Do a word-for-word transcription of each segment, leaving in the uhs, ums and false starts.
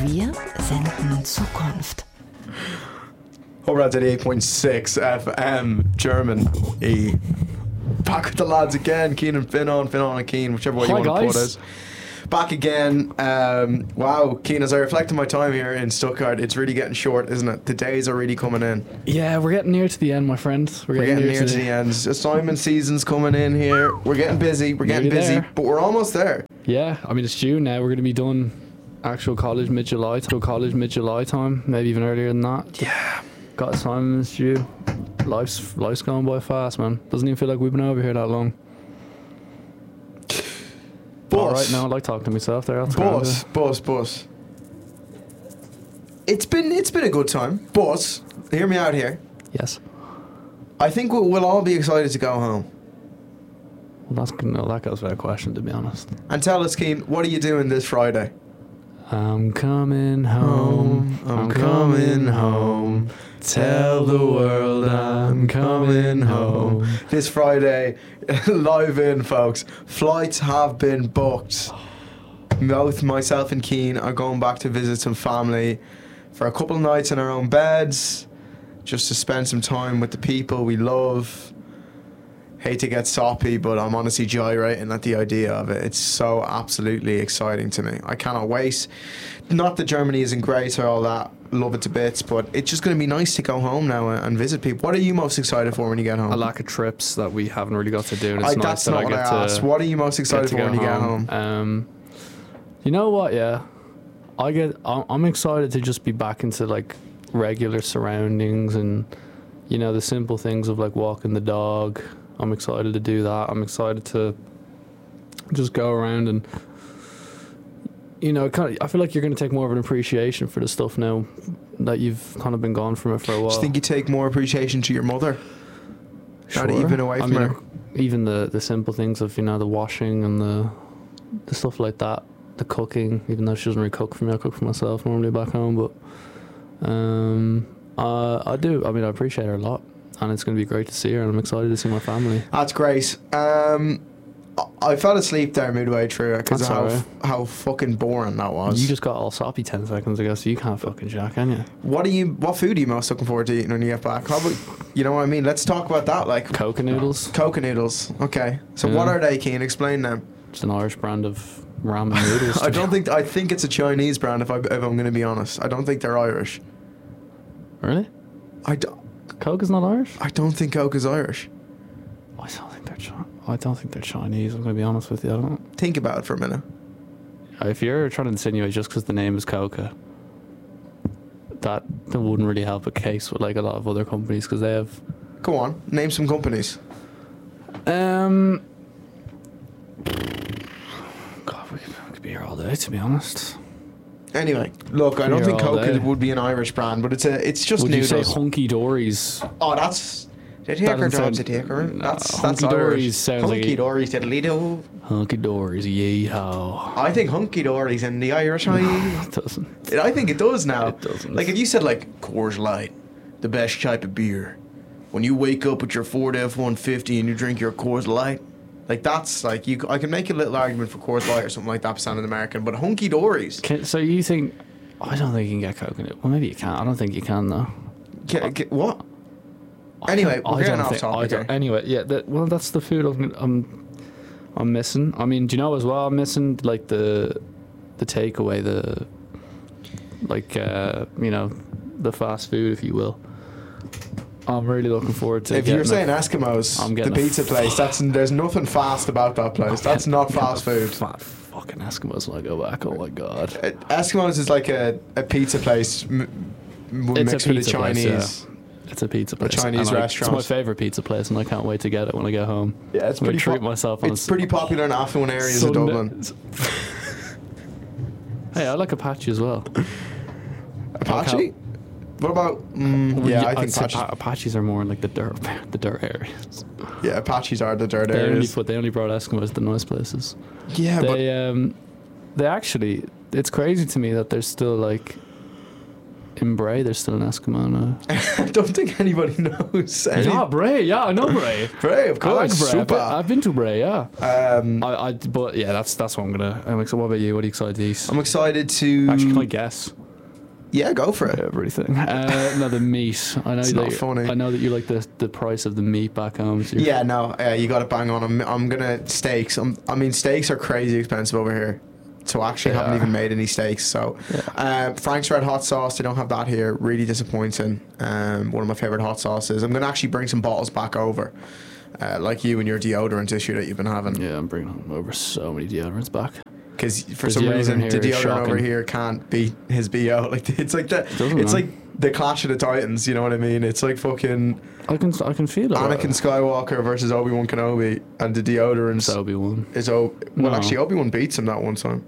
Wir senden Zukunft. Over at eighty-eight point six F M, German E. Back with the lads again, Keen and Finn on, Finn on and Keen, whichever way Hi you want guys. to put it. Back again. Um, wow, Keen, as I reflect on my time here in Stuttgart, it's really getting short, isn't it? The days are really coming in. Yeah, we're getting near to the end, my friend. We're We're getting, getting near to the end. Assignment season's coming in here. We're getting busy. We're getting Nearly busy, there. but we're almost there. Yeah, I mean it's June now. We're going to be done actual college mid-July, to college mid-July time, maybe even earlier than that. Yeah. Got assignments due. Life's life's going by fast, man. Doesn't even feel like we've been over here that long. But, All right, now I like talking to myself there. That's grand, but, but, but, it's been it's been a good time. But hear me out here. yeah. Yes. I think we'll, we'll all be excited to go home. Well, that's no, that goes without question, to be honest. And tell us, Keen, what are you doing this Friday? I'm coming home. I'm coming home. Tell the world I'm coming home. This Friday, live in, folks. Flights have been booked. Both myself and Keen are going back to visit some family for a couple of nights in our own beds, just to spend some time with the people we love. Hate to get soppy, but I'm honestly gyrating at the idea of it. It's so absolutely exciting to me. I cannot wait. Not that Germany isn't great or all that. Love it to bits, but it's just going to be nice to go home now and visit people. What are you most excited for when you get home? A lack of trips that we haven't really got to do. And it's I, nice that's that not I what get I to asked. What are you most get excited to for go when you get home? Um, you know what? Yeah, I get. I'm I'm excited to just be back into like regular surroundings and you know the simple things of like walking the dog. I'm excited to do that. I'm excited to just go around and you know, kind of. I feel like you're going to take more of an appreciation for the stuff now that you've kind of been gone from it for a while. Do you think you take more appreciation to your mother? Sure. Now that you've been away I from mean, her? even the the simple things of you know the washing and the the stuff like that, the cooking. Even though she doesn't really cook for me, I cook for myself normally back home. But um, uh, I do. I mean, I appreciate her a lot, and it's going to be great to see her, and I'm excited to see my family. That's great. Um, I- I fell asleep there midway through it because of That's how, alright. f- how fucking boring that was. You just got all soppy ten seconds ago, so you can't fucking jack, can you? What are you? What food are you most looking forward to eating when you get back? How about, you know what I mean? Let's talk about that. Like Coca noodles. Coca noodles. Okay. So Yeah. what are they? Can you explain them? It's an Irish brand of ramen noodles. I don't think. I think it's a Chinese brand. If I if I'm going to be honest, I don't think they're Irish. Really? I don't. Coke is not Irish? I don't think Coke is Irish. I don't think they're Chi- I don't think they're Chinese. I'm going to be honest with you. I don't. Think about it for a minute. If you're trying to insinuate just because the name is Coca, that, that wouldn't really help a case with like a lot of other companies because they have. Go on. Name some companies. Um. God, we could, we could be here all day. To be honest, Anyway, look, I don't Here think all Coke day. would be an Irish brand, but it's a. It's just would noodles. you say Hunky Dory's? Oh, that's. The That taker doesn't drives sound- the taker. No, That's that's Hunky Irish. Dory's sounds like Hunky a- Dory's diddly do. Hunky Dory's, yeehaw. I think Hunky Dory's in the Irish. I It doesn't. I think it does now. It doesn't. Like if you said like Coors Light, the best type of beer. When you wake up with your Ford F one fifty and you drink your Coors Light, like that's like you. I can make a little argument for Coors Light or something like that, sounding American. But Hunky Dory's, Can, so you think? I don't think you can get coconut. Well, maybe you can. I don't think you can though. Get, get, what? I Anyway, don't- we're I getting don't off think- topic I don't- here. Anyway, yeah. That, well, that's the food I'm, I'm I'm missing. I mean, do you know as well? I'm missing like the the takeaway, the like uh, you know the fast food, if you will. I'm really looking forward to. If you're getting a- saying Eskimos, I'm the getting a pizza place, that's there's nothing fast about that place. That's not getting a fast food. Fat fucking Eskimos when I go back. Oh my god. Uh, Eskimos is like a, a pizza place m- m- It's mixed a with a pizza place, Chinese. It's a pizza place. Chinese and I- restaurant. It's my favorite pizza place, and I can't wait to get it when I get home. Yeah, it's I'm gonna pretty treat po- myself. On It's a, pretty popular in affluent areas of Sunday- Dublin. Hey, I like Apache as well. Apache? What about? Mm, Well, yeah, I I'd think say Apache. Pa- Apaches are more in like the dirt, the dirt areas. Yeah, Apaches are the dirt They only areas. put, they only brought Eskimos to the nice places. Yeah, They um, they actually, it's crazy to me that there's still like In Bray, there's still an Eskimo now. I don't think anybody knows. Any- Yeah, Bray. Yeah, I know Bray. Bray, of I like course. Bray. I've Super. been, I've been to Bray. Yeah. Um, I, I. But yeah, that's that's what I'm gonna. I'm excited. What about you? What are you excited to eat? I'm excited to. Actually, can I guess? Yeah, go for it. Everything. Uh, no, the meat. I know It's that not you- funny. I know that you like the the price of the meat back home. So you're- Yeah, no, uh, you got it bang on. I'm, I'm gonna steaks. I'm, I mean, steaks are crazy expensive over here. So I actually They haven't are. even made any steaks. So uh, Frank's Red Hot Sauce, they don't have that here. Really disappointing. Um, one of my favorite hot sauces. I'm gonna actually bring some bottles back over, uh, like you and your deodorant issue that you've been having. Yeah, I'm bringing over so many deodorants back. Because for The some deodorant reason here the is deodorant over shocking. here can't beat his B O. Like it's like the Doesn't it's it? like the Clash of the Titans. You know what I mean? It's like fucking I can I can feel it. Anakin Skywalker versus Obi Wan Kenobi, and the deodorant So Obi Wan. is o- well No. actually Obi Wan beats him that one time.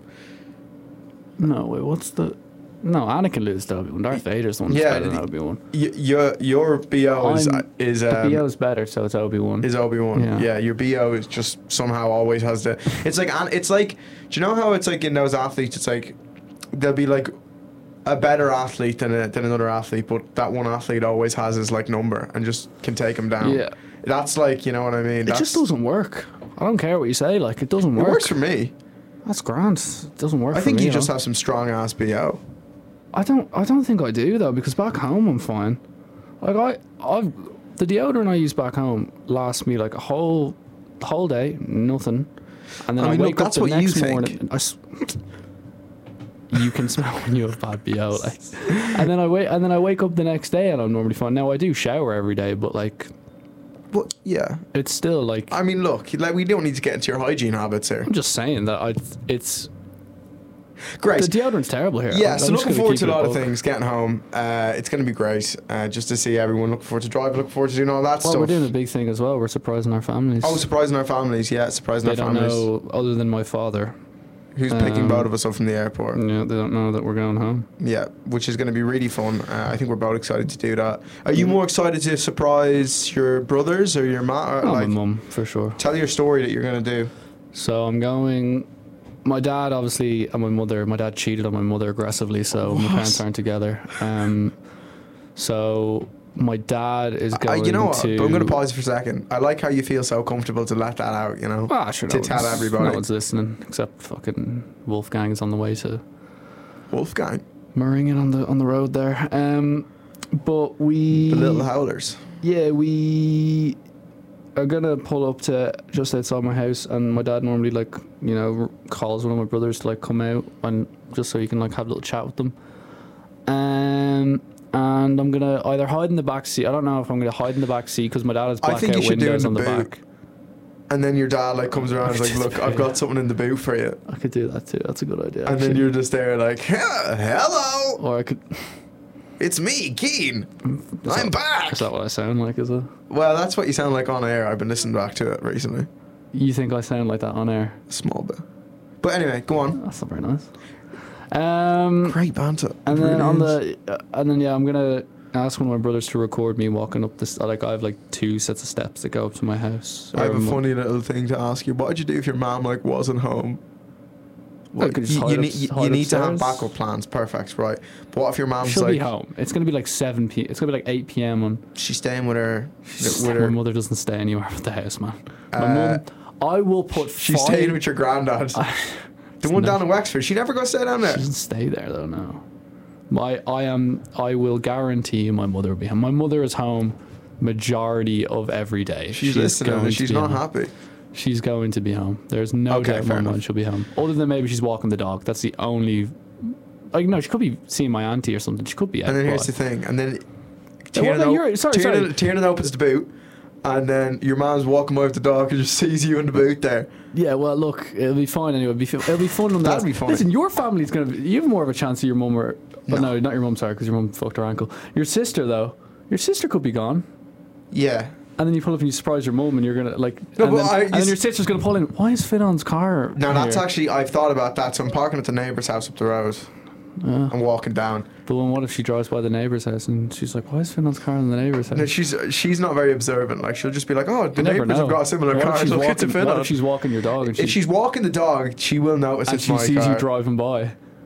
No, wait, what's the? No, Anakin loses to Obi Wan. Darth Vader's the one that's Yeah, better than the- Obi Wan. Y- your your B O is I'm- is The um, B O's better, so it's Obi Wan. is Obi Wan. Yeah. Yeah. your B O is just somehow always has the. It's like an- it's like. Do you know how it's like in those athletes? It's like they'll be like a better athlete than a, than another athlete, but that one athlete always has his like number and just can take him down. Yeah. That's like, you know what I mean. It That's, just doesn't work. I don't care what you say. Like it doesn't It work. works for me. That's grand. It doesn't work. I for think me, you just though. have some strong ass B O. I don't. I don't think I do though, because back home I'm fine. Like I, I've the deodorant I use back home lasts me like a whole, whole day, nothing, and then I I, mean, look, wake up that's the what you next think. morning. I s- you can smell when you have bad B O, like, and then I wait, and then I wake up the next day and I'm normally fine. Now I do shower every day, but like But yeah, it's still like I mean, look, like we don't need to get into your hygiene habits here. I'm just saying that I. It's Great. the deodorant's terrible here. Yeah, I'm- so I'm just looking gonna forward keep to a it lot of above. things. Getting home, uh, it's going to be great. Uh, just to see everyone. Looking forward to driving. Looking forward to doing all that Well, stuff. we're doing a big thing as well. We're surprising our families. Oh, surprising our families. Yeah, surprising they our don't families. know other than my father. Who's picking um, both of us up from the airport? Yeah, they don't know that we're going home. Yeah, which is going to be really fun. Uh, I think we're both excited to do that. Are you more excited to surprise your brothers or your ma? Or Oh, like, my mum, for sure. tell your story that you're going to do. So I'm going. My dad, obviously, and my mother. My dad cheated on my mother aggressively, so my parents aren't together. Um, so my dad is I, going you know what? to. But I'm going to pause for a second. I like how you feel so comfortable to let that out. You know, Ah, sure, to no tell one's- everybody. No one's listening except fucking Wolfgang is on the way to Wolfgang, Murringen on the on the road there. Um, but we. the little howlers. Yeah, we are gonna pull up to just outside my house, and my dad normally like you know r- calls one of my brothers to like come out and just so you can like have a little chat with them. Um, and I'm gonna either hide in the back seat. I don't know if I'm gonna hide in the back seat because my dad has I think blackout you should do it windows in on the the boot. back. And then your dad like comes around and is like, Just look, the I've boot. got something in the boot for you. I could do that too. That's a good idea. And then actually. you're just there like, hello, Or I could. it's me, Keen. Is I'm that- back. Is that what I sound like? Is it? Well, that's what you sound like on air. I've been listening back to it recently. You think I sound like that on air? A small bit. But anyway, go on. That's not very nice. Um, Great banter. And It then really on is. the, uh, and then yeah, I'm gonna ask one of my brothers to record me walking up this. Like I have like two sets of steps that go up to my house. I have Or a mo- funny little thing to ask you. What would you do if your mom like wasn't home? I could just you, hide you up- need, you, hide you need to have upstairs. backup plans. Perfect, right? But what if your mom's She'll like be home. It's gonna be like seven p. It's gonna be like eight p m on. she's staying with her with My her? mother doesn't stay anywhere but the house, man. My Uh, mum. I will put. She's five, staying with your granddad. The one no- down in Wexford. She never got to stay down She there. doesn't stay there though. No. My I am. I will guarantee you, my mother will be home. My mother is home majority of every day. She's She is listening going and to she's be not home. happy. She's going to be home. There's no Okay, doubt in fair my enough. mind she'll be home. Other than maybe she's walking the dog. That's the only. Like no, she could be seeing my auntie or something. She could be. Out, And then here's but- the thing. And then Yeah, what Tiernan, about op- your- sorry, Tiernan- sorry. Tiernan opens the boot, and then your mom's walking by with the dog and just sees you in the boot there. Yeah, well, look, it'll be fine anyway. It'll be, it'll be fun. On That'll that. be fine. Listen, your family's gonna. Be, you have more of a chance of your mum or. No, No. no not your mum. Sorry, because your mum fucked her ankle. Your sister though. Your sister could be gone. Yeah. And then you pull up and you surprise your mum, and you're gonna like. No, and but then, I- and you then your s- sister's gonna pull in. Why is Finnon's car? Now that's here?" actually I've thought about that. So I'm parking at the neighbour's house up the road. Yeah. I'm walking down. But then what if she drives by the neighbour's house and she's like, "Why is Finnon's car in the neighbour's house?" No, she's she's not very observant. Like she'll just be like, "Oh, the You never neighbours have know. got a similar What if car. she's Look walking, at the what Finnon." if she's walking your dog and, If she, she's walking the dog, she will notice and it's she my sees car. you driving by?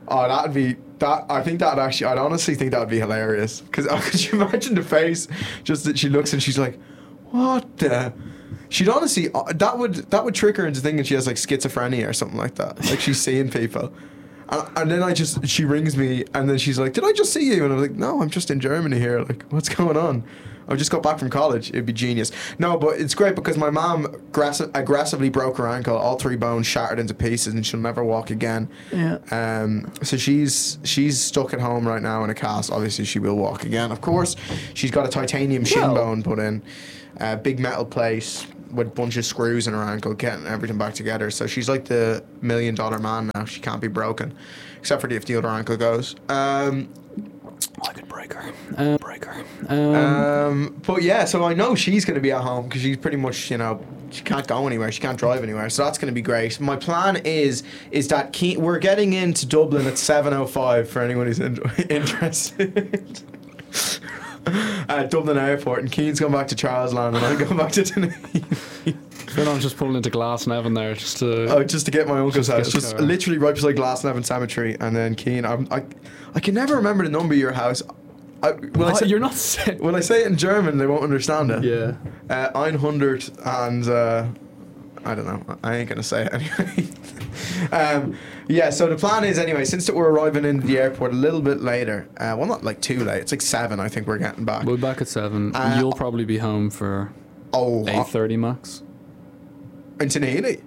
Oh, that'd be that. I think that actually. I'd honestly think that'd be hilarious. Because could you imagine the face? Just that she looks and she's like, "What the." She'd honestly uh, that would that would trick her into thinking she has like schizophrenia or something like that. Like she's seeing people, and, and then I just she rings me and then she's like, "Did I just see you?" And I'm like, "No, I'm just in Germany here. Like, what's going on?" I just got back from college. It'd be genius. No, but it's great because my mom aggress- aggressively broke her ankle. All three bones shattered into pieces, and she'll never walk again. Yeah. Um. So she's she's stuck at home right now in a cast. Obviously, she will walk again. Of course, she's got a titanium shin Well. bone put in, a big metal plate with a bunch of screws in her ankle, getting everything back together. So she's like the million dollar man now. She can't be broken, except for if the other ankle goes. Um. I could break her. Uh, break her. Um, Um, but yeah, so I know she's going to be at home because she's pretty much, you know, she can't go anywhere, she can't drive anywhere, so that's going to be great. My plan is is that Ke- we're getting into Dublin at seven oh five for anyone who's in- interested. At Dublin Airport, and Keane's going back to Charlesland, and I'm going back to Tenerife. then I'm just pulling into Glasnevin there just to. Oh, just to get my uncle's Just to get house, his just car. literally right beside Glasnevin Cemetery, and then Keane. I'm, I, I can never remember the number of your house. I, when, I Oh, say, you're not sick. when I say it in German, they won't understand it. Yeah. Uh, one hundred and uh, I don't know. I ain't gonna say it anyway. um, yeah. So the plan is anyway. Since that we're arriving in the airport a little bit later. Uh, well, not like too late. It's like seven. I think we're getting back. We'll be back at seven. Uh, You'll probably be home for Oh, eight thirty max. in Tenerife.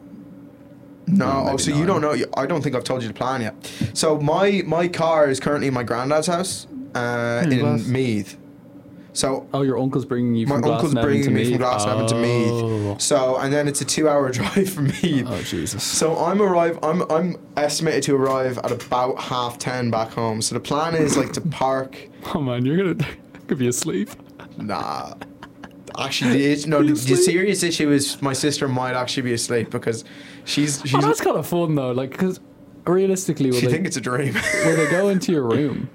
No, No, oh, maybe so you nine. don't know. I don't think I've told you the plan yet. So my my car is currently in my granddad's house uh, Hmm, in Glas- Meath. So Oh, your uncle's bringing you my from uncle's Glasnevin bringing to me from Meath? Glasnevin to Meath. Oh. So and then it's a two-hour drive from Meath. Oh, Jesus. So I'm arrive. I'm I'm estimated to arrive at about half ten back home. So the plan is like to park. Oh, man, you're going to could be asleep. Nah. Actually, the, is- no. Are The, you the asleep? serious issue is my sister might actually be asleep because she's she's. Oh, that's kind of fun, though. Like, because realistically, will she they, think it's a dream. will they go into your room?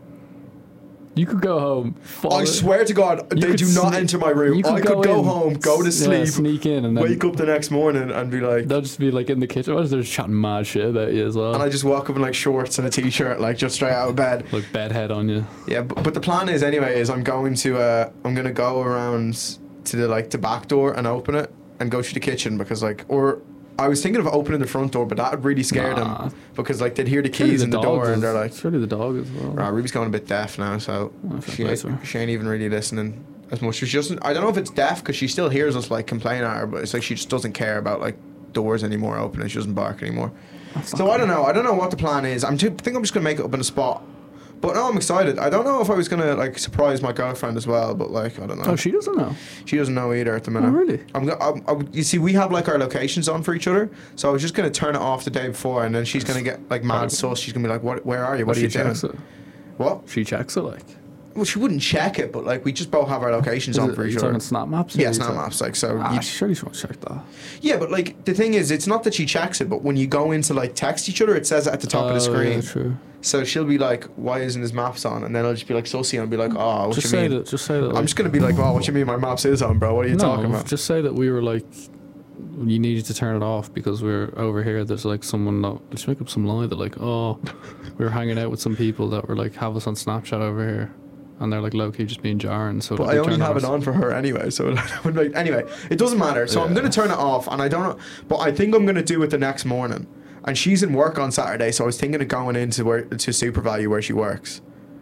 You could go home. Fall I swear to God, You they could do not sne- enter my room. you could I could go in, home, go to s- sleep, yeah, sneak in, and then wake up the next morning, and be like. they'll just be like in the kitchen. What if they're just chatting mad shit about you as well? And I just walk up in like shorts and a t-shirt, like just straight out of bed. like bedhead on you. Yeah, but, but the plan is anyway is I'm going to uh I'm gonna go around to the like the back door and open it and go to the kitchen because like or I was thinking of opening the front door, but that would really scare Nah. them because like they'd hear the Surely keys in the dog door is- and they're like, surely the dog as well. "Right, Ruby's going a bit deaf now, so Oh, fair she, play to her. she ain't even really listening as much. She doesn't. I don't know if it's deaf because she still hears us like complain at her, but it's like she just doesn't care about like doors anymore opening. She doesn't bark anymore. That's So not I don't know. I don't know what the plan is. I'm too, I think I'm just gonna make it up in a spot. But no, I'm excited. I don't know if I was gonna like surprise my girlfriend as well, but like I don't know. Oh, she doesn't know. She doesn't know either at the minute. Oh, really? I'm, go- I'm, I'm you see, we have like our locations on for each other, so I was just gonna turn it off the day before, and then she's gonna get like mad sus. She's gonna be like, "What? Where are you? What Oh, are you she doing?" checks it. What? She checks it like. Well, she wouldn't check it, but like we just both have our locations Is on it, for are each you other. talking snap maps? or Yeah, are you snap talking- maps. Like so. Ah, you- surely she won't check that. yeah, but like the thing is, it's not that she checks it, but when you go into like text each other, it says it at the top of the Oh, screen. Yeah, true. So she'll be like, "Why isn't his maps on?" And then I'll just be like, "Sussy," and I'll be like, "Oh, what Just you say mean?" that. Just say that. I'm like- just gonna be like, "Oh, what you mean? My maps is on, bro? What are you no, talking about?" just say that we were like, you needed to turn it off because we're over here. There's like someone that let's make up some lie that like, oh, we were hanging out with some people that were like have us on Snapchat over here, and they're like low key just being jarring. So But that I we only turned have ours- it on for her anyway, so it would like anyway. It doesn't matter. So I'm Yeah. gonna turn it off, and I don't know. But I think I'm gonna do it the next morning. And she's in work on Saturday, so I was thinking of going into where to Super Value where she works,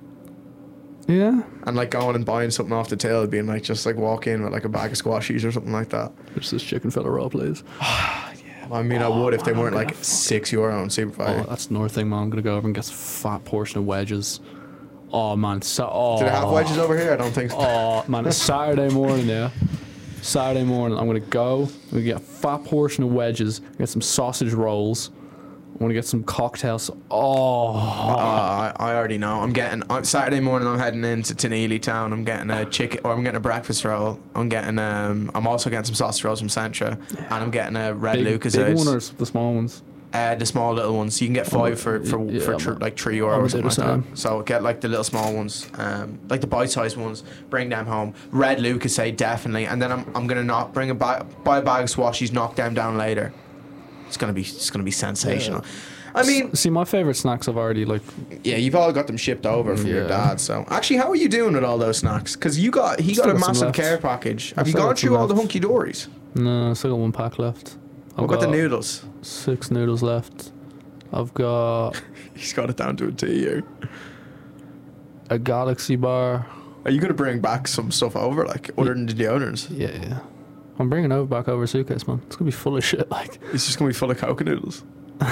Yeah, and like going and buying something off the till, being like just like walk in with like a bag of squashies or something like that. there's this chicken fella raw plays. I mean, I would if they weren't like six euro on Super Oh, Value. that's another thing, man. I'm gonna go over and get a fat portion of wedges. Oh man, so oh. Do they have wedges over here? I don't think so. Oh man, it's Saturday morning, yeah. Saturday morning, I'm gonna go. I'm gonna get a fat portion of wedges. Get some sausage rolls. I'm gonna get some cocktails. Oh, Uh, I, I already know. I'm getting on Saturday morning. I'm heading into Tenili town. I'm getting a chicken, or I'm getting a breakfast roll. I'm getting um. I'm also getting some sausage rolls from Centra, and I'm getting a Red big, Lucas. big one or the small ones? Uh, the small little ones. You can get five for for, yeah, for I'm tr- a- like three I'm euro a or bit something like the that. same. So get like the little small ones, um, like the bite-sized ones. Bring them home. Red Lucas, say definitely, and then I'm I'm gonna not bring a bag, buy a bag of swashies, knock them down later. It's gonna be it's gonna be sensational. I mean, See, my favorite snacks I've already like. yeah, you've all got them shipped over for your Yeah. dad. So actually, how are you doing with all those snacks? Because you got he Still got a got some massive left. care package. Have you still gone got some through all the left. hunky dories? No, I still got one pack left. I've What about the got noodles? Six noodles left. I've got He's got it down to a T here. a Galaxy bar. Are you gonna bring back some stuff over, like other than the deodorants? Yeah, yeah. I'm bringing over back over a suitcase, man. It's gonna be full of shit. Like It's just gonna be full of Coca noodles.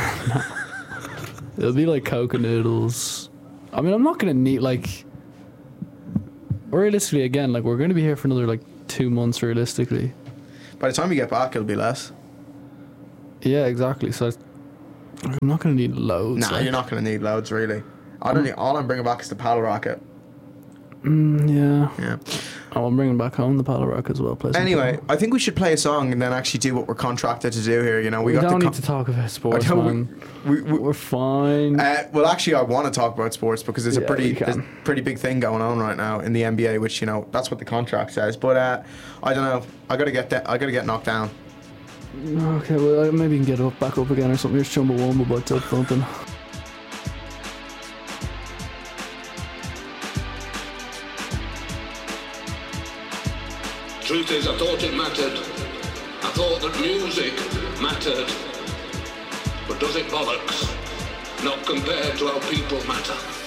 it'll be like Coca noodles. I mean, I'm not gonna need like. Realistically, again, like we're gonna be here for another like two months. Realistically. By the time you get back, it'll be less. Yeah, exactly. So I'm not gonna need loads. Nah, like. you're not gonna need loads, really. I don't need, all I'm bringing back is the paddle racket. Mm, yeah. Yeah. Oh, I'm bringing back home the paddle rack as well. Play some Anyway, paddle. I think we should play a song and then actually do what we're contracted to do here. You know, we, we got don't the need to talk about sports, I know, man. we, we, we, We're fine. uh, well, actually, I want to talk about sports because there's a Yeah, pretty, we can. there's a pretty big thing going on right now in the N B A, which you know that's what the contract says. But uh, I don't know. I gotta get that. I gotta get knocked down. Okay, well, uh, maybe you can get up, back up again or something. Here's Chumbawamba by Tub Thumping. Truth is, I thought it mattered. I thought that music mattered. But does it bollocks? Not compared to how people matter.